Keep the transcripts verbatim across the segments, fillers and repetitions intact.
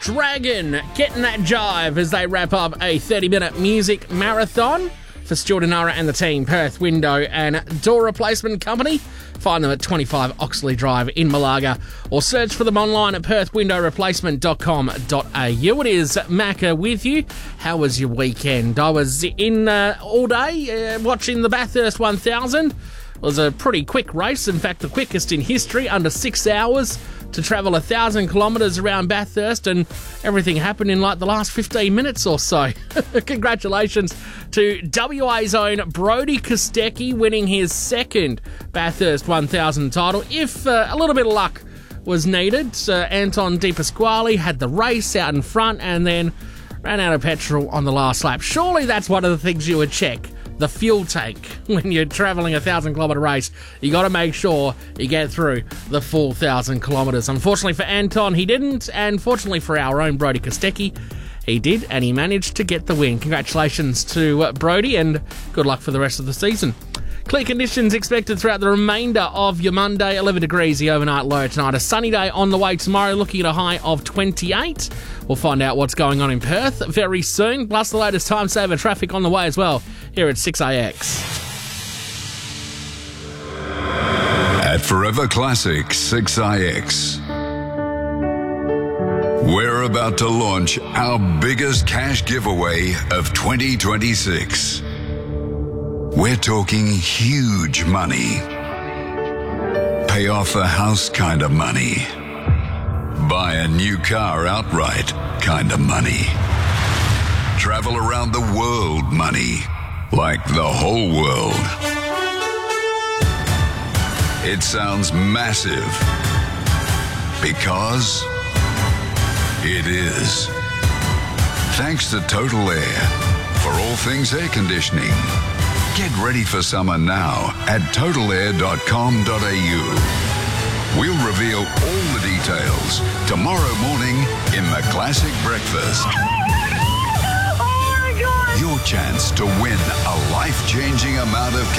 Dragon getting that jive as they wrap up a thirty-minute music marathon for Stuart and Nara and the team, Perth Window and Door Replacement Company. Find them at twenty-five Oxley Drive in Malaga or search for them online at perth window replacement dot com dot a u. It is Macca with you. How was your weekend? I was in uh, all day uh, watching the Bathurst one thousand. It was a pretty quick race, in fact the quickest in history, under six hours to travel a thousand kilometres around Bathurst, and everything happened in like the last fifteen minutes or so. Congratulations to W A's own Brodie Kostecki winning his second Bathurst one thousand title. If uh, a little bit of luck was needed, uh, Anton De Pasquale had the race out in front and then ran out of petrol on the last lap. Surely that's one of the things you would check. The fuel tank when you're travelling a thousand kilometre race. You got to make sure you get through the full thousand kilometres. Unfortunately for Anton, he didn't, and fortunately for our own Brodie Kostecki, he did, and he managed to get the win. Congratulations to uh, Brodie, and good luck for the rest of the season. Clear conditions expected throughout the remainder of your Monday. eleven degrees the overnight low tonight. A sunny day on the way tomorrow, looking at a high of twenty-eight. We'll find out what's going on in Perth very soon, plus the latest time saver traffic on the way as well here at six A X. At Forever Classic six I X, we're about to launch our biggest cash giveaway of twenty twenty-six. We're talking huge money. Pay off the house kind of money. Buy a new car outright kind of money. Travel around the world money. Like the whole world. It sounds massive. Because it is. Thanks to Total Air for all things air conditioning. Get ready for summer now at total air dot com dot a u. We'll reveal all the details tomorrow morning in the Classic Breakfast. Oh my God! Your chance to win a life-changing amount of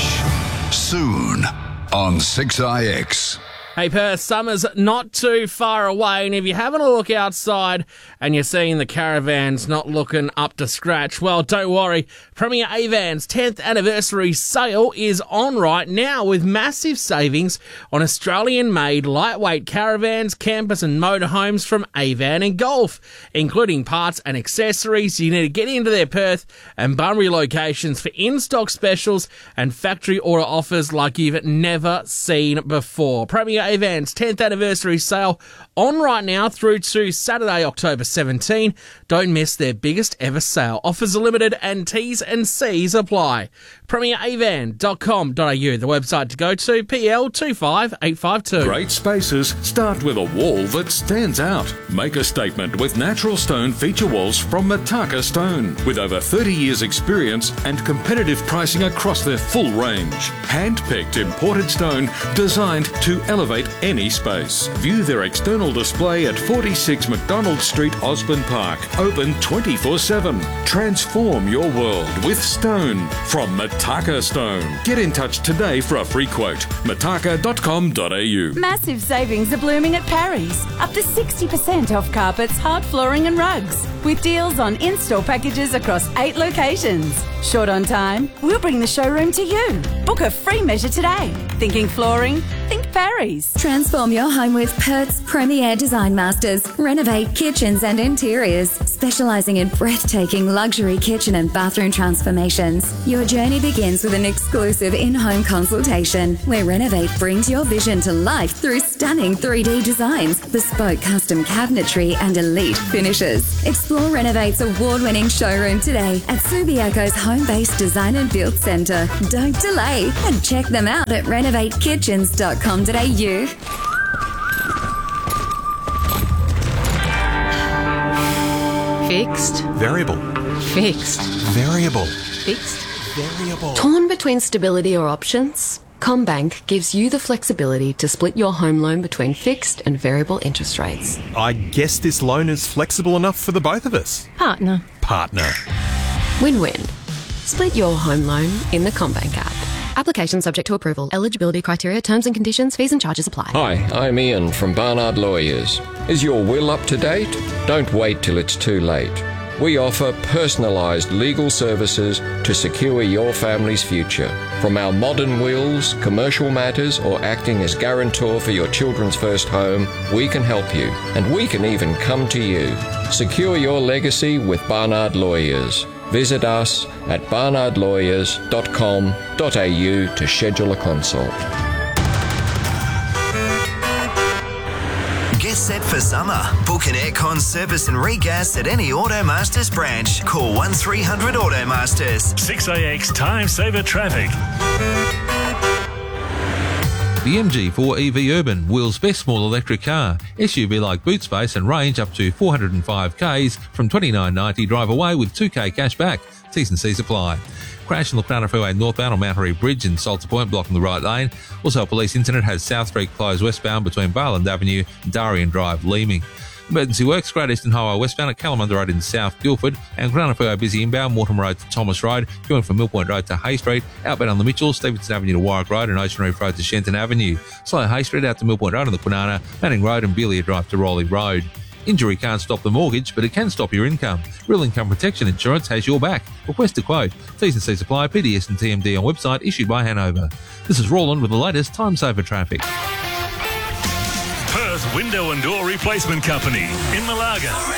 cash. Soon on six I X. Hey Perth, summer's not too far away, and if you're having a look outside and you're seeing the caravans not looking up to scratch, well, don't worry. Premier Avans tenth anniversary sale is on right now with massive savings on Australian-made lightweight caravans, campers and motorhomes from Avan and Golf, including parts and accessories. You need to get into their Perth and Bunbury locations for in-stock specials and factory order offers like you've never seen before. Premier Avans tenth anniversary sale on right now through to Saturday, October seventeenth. Don't miss their biggest ever sale. Offers are limited and T's and C's apply. premier avan dot com dot a u, the website to go to, P L two five eight five two. Great spaces start with a wall that stands out. Make a statement with natural stone feature walls from Mataka Stone. With over thirty years experience and competitive pricing across their full range. Hand-picked imported stone designed to elevate any space. View their external display at forty-six McDonald Street, Osborne Park. Open twenty-four seven. Transform your world with stone from Mataka Stone. Get in touch today for a free quote. mataka dot com dot a u. Massive savings are blooming at Parry's. Up to sixty percent off carpets, hard flooring and rugs. With deals on in-store packages across eight locations. Short on time? We'll bring the showroom to you. Book a free measure today. Thinking flooring? Think Parry's. Transform your home with Perth's premier design masters. Renovate kitchens and interiors, specialising in breathtaking luxury kitchen and bathroom transformations. Your journey begins with an exclusive in-home consultation, where Renovate brings your vision to life through stunning three D designs, bespoke custom cabinetry and elite finishes. Explore Renovate's award-winning showroom today at Subiaco's home-based design and build centre. Don't delay and check them out at renovate kitchens dot com dot a u. Fixed. Variable. Fixed. Variable. Fixed. Variable. Torn between stability or options? CommBank gives you the flexibility to split your home loan between fixed and variable interest rates. I guess this loan is flexible enough for the both of us. Partner. Partner. Win-win. Split your home loan in the CommBank app. Application subject to approval. Eligibility criteria, terms and conditions, fees and charges apply. Hi, I'm Ian from Barnard Lawyers. Is your will up to date? Don't wait till it's too late. We offer personalised legal services to secure your family's future. From our modern wills, commercial matters, or acting as guarantor for your children's first home, we can help you. And we can even come to you. Secure your legacy with Barnard Lawyers. Visit us at barnard lawyers dot com dot a u to schedule a consult. Get set for summer. Book an aircon service and regas at any Automasters branch. Call one three hundred Automasters. six A X Time Saver Traffic. The M G four E V Urban, Will's best small electric car. S U V-like boot space and range up to four hundred five kays from twenty-nine ninety. Drive away with two K cash back. T's and C's apply. Crash in Lacrana Freeway northbound on Mount Harry Bridge in Salter Point, blocking the right lane. Also, a police incident has South Street closed westbound between Barland Avenue and Darien Drive, Leeming. Emergency works, Great Eastern Highway westbound at Kalamunda Road in South Guildford, and Lacrana Freeway busy inbound, Mortimer Road to Thomas Road, going from Mill Point Road to Hay Street, outbound on the Mitchell, Stevenson Avenue to Warwick Road, and Ocean Reef Road to Shenton Avenue. Slow Hay Street out to Mill Point Road on the Kwinana, Manning Road and Belia Drive to Rowley Road. Injury can't stop the mortgage, but it can stop your income. Real Income Protection Insurance has your back. Request a quote. T's and C's apply. P D S and T M D on website, issued by Hanover. This is Roland with the latest Time Saver traffic. Perth Window and Door Replacement Company in Malaga.